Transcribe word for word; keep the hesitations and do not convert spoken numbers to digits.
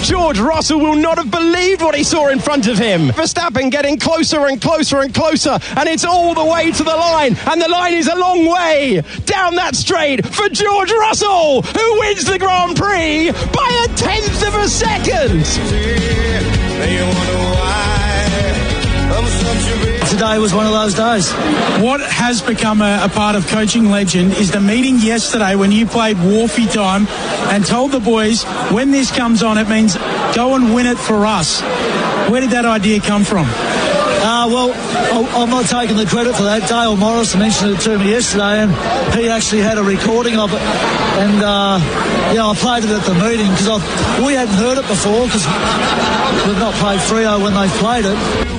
George Russell will not have believed what he saw in front of him. Verstappen getting closer and closer and closer, and it's all the way to the line, and the line is a long way down that straight for George Russell, who wins the Grand Prix by a tenth of a second. Today was one of those days. What has become a, a part of coaching legend is the meeting yesterday when you played Wharfie time and told the boys, when this comes on, it means go and win it for us. Where did that idea come from? Uh, well, I'm not taking the credit for that. Dale Morris mentioned it to me yesterday, and he actually had a recording of it. And, uh, yeah, I played it at the meeting because we hadn't heard it before because we've not played Freo when they've played it.